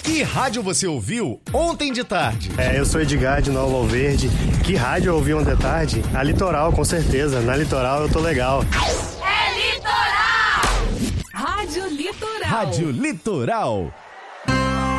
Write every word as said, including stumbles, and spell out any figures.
Que rádio você ouviu ontem de tarde? É, eu sou Edgar de Nova Alverde. Que rádio eu ouvi ontem de tarde? A Litoral, com certeza. Na Litoral eu tô legal. É Litoral! Rádio Litoral. Rádio Litoral.